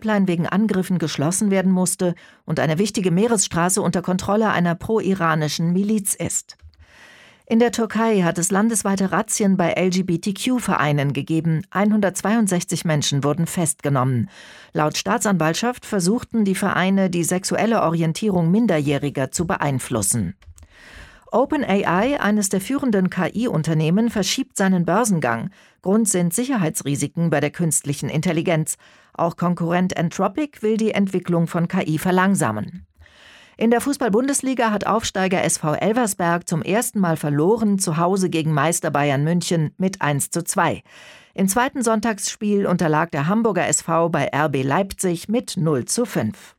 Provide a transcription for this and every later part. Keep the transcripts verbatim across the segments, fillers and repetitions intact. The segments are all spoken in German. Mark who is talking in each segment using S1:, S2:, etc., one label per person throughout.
S1: Pipeline wegen Angriffen geschlossen werden musste und eine wichtige Meeresstraße unter Kontrolle einer pro-iranischen Miliz ist. In der Türkei hat es landesweite Razzien bei L G B T Q-Vereinen gegeben. hundertzweiundsechzig Menschen wurden festgenommen. Laut Staatsanwaltschaft versuchten die Vereine, die sexuelle Orientierung Minderjähriger zu beeinflussen. OpenAI, eines der führenden K I-Unternehmen, verschiebt seinen Börsengang. Grund sind Sicherheitsrisiken bei der künstlichen Intelligenz. Auch Konkurrent Anthropic will die Entwicklung von K I verlangsamen. In der Fußball-Bundesliga hat Aufsteiger S V Elversberg zum ersten Mal verloren, zu Hause gegen Meister Bayern München mit eins zu zwei. Im zweiten Sonntagsspiel unterlag der Hamburger S V bei R B Leipzig mit null zu fünf.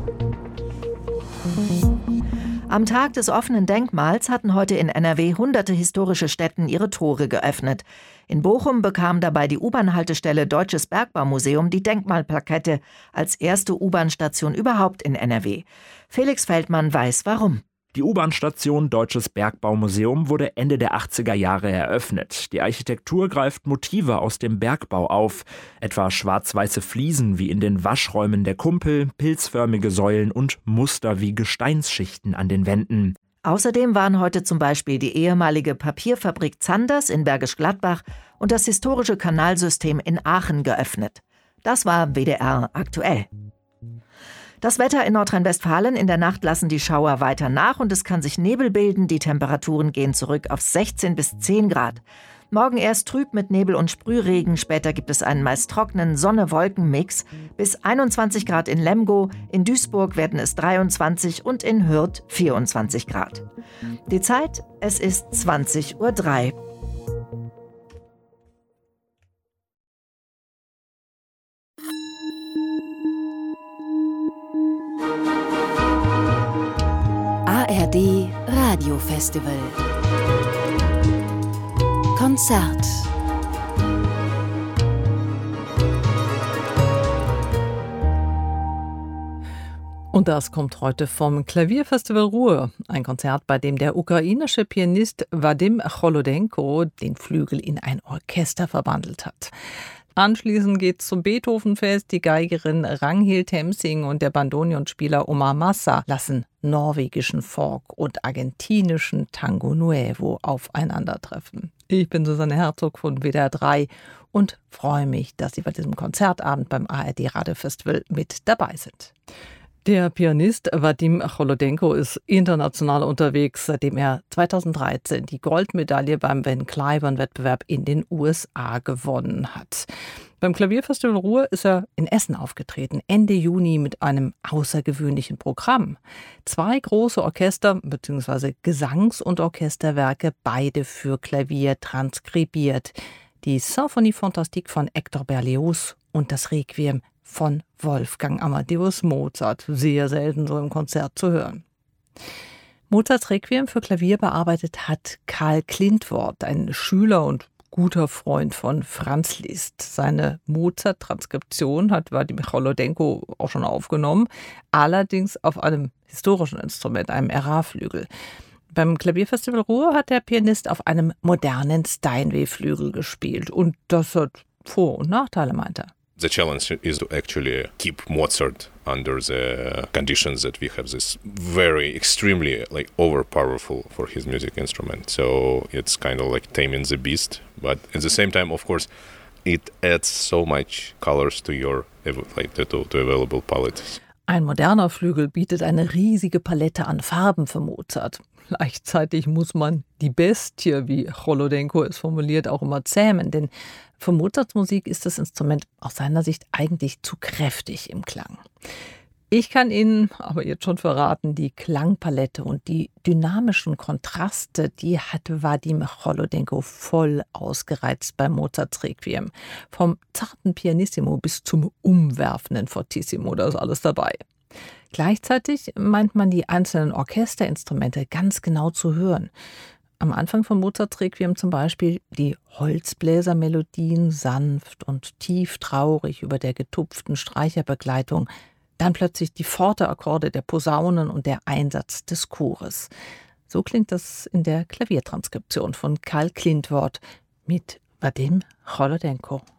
S1: Am Tag des offenen Denkmals hatten heute in N R W hunderte historische Stätten ihre Tore geöffnet. In Bochum bekam dabei die U-Bahn-Haltestelle Deutsches Bergbaumuseum die Denkmalplakette als erste U-Bahn-Station überhaupt in N R W. Felix Feldmann weiß warum.
S2: Die U-Bahn-Station Deutsches Bergbaumuseum wurde Ende der achtziger Jahre eröffnet. Die Architektur greift Motive aus dem Bergbau auf, etwa schwarz-weiße Fliesen wie in den Waschräumen der Kumpel, pilzförmige Säulen und Muster wie Gesteinsschichten an den Wänden.
S1: Außerdem waren heute zum Beispiel die ehemalige Papierfabrik Zanders in Bergisch Gladbach und das historische Kanalsystem in Aachen geöffnet. Das war W D R aktuell. Das Wetter in Nordrhein-Westfalen: in der Nacht lassen die Schauer weiter nach und es kann sich Nebel bilden. Die Temperaturen gehen zurück auf sechzehn bis zehn Grad. Morgen erst trüb mit Nebel und Sprühregen, später gibt es einen meist trockenen Sonne-Wolken-Mix. Bis einundzwanzig Grad in Lemgo, in Duisburg werden es dreiundzwanzig und in Hürth vierundzwanzig Grad. Die Zeit: es ist zwanzig Uhr drei.
S3: A R D Radiofestival Konzert.
S4: Und das kommt heute vom Klavierfestival Ruhr. Ein Konzert, bei dem der ukrainische Pianist Wadim Cholodenko den Flügel in ein Orchester verwandelt hat. Anschließend geht's zum Beethovenfest. Die Geigerin Ragnhild Temsing und der Bandonionspieler Omar Massa lassen norwegischen Folk und argentinischen Tango Nuevo aufeinandertreffen. Ich bin Susanne Herzog von W D R drei und freue mich, dass Sie bei diesem Konzertabend beim A R D Radiofestival mit dabei sind. Der Pianist Wadim Cholodenko ist international unterwegs, seitdem er zweitausenddreizehn die Goldmedaille beim Van Cliburn-Wettbewerb in den U S A gewonnen hat. Beim Klavierfestival Ruhr ist er in Essen aufgetreten, Ende Juni mit einem außergewöhnlichen Programm. Zwei große Orchester bzw. Gesangs- und Orchesterwerke, beide für Klavier transkribiert. Die Symphonie Fantastique von Hector Berlioz und das Requiem von Wolfgang Amadeus Mozart, sehr selten so im Konzert zu hören. Mozarts Requiem für Klavier bearbeitet hat Karl Klintworth, ein Schüler und guter Freund von Franz Liszt. Seine Mozart-Transkription hat Wadim Cholodenko auch schon aufgenommen, allerdings auf einem historischen Instrument, einem R A-Flügel. Beim Klavierfestival Ruhr hat der Pianist auf einem modernen Steinway-Flügel gespielt und das hat Vor- und Nachteile, meint er.
S5: The challenge is to actually keep Mozart under the conditions that we have this very extremely like overpowerful for his music instrument. So it's kind of like taming the beast, but at the same time, of course, it adds so much colors to your like to, to available palette.
S4: Ein moderner Flügel bietet eine riesige Palette an Farben für Mozart. Gleichzeitig muss man die Bestie, wie Cholodenko es formuliert, auch immer zähmen, denn für Mozarts Musik ist das Instrument aus seiner Sicht eigentlich zu kräftig im Klang. Ich kann Ihnen aber jetzt schon verraten, die Klangpalette und die dynamischen Kontraste, die hat Wadim Cholodenko voll ausgereizt bei Mozarts Requiem. Vom zarten Pianissimo bis zum umwerfenden Fortissimo, da ist alles dabei. Gleichzeitig meint man, die einzelnen Orchesterinstrumente ganz genau zu hören. Am Anfang von Mozarts Requiem zum Beispiel die Holzbläsermelodien, sanft und tief traurig über der getupften Streicherbegleitung. Dann plötzlich die Forte-Akkorde der Posaunen und der Einsatz des Chores. So klingt das in der Klaviertranskription von Karl Klintworth mit Wadim Cholodenko.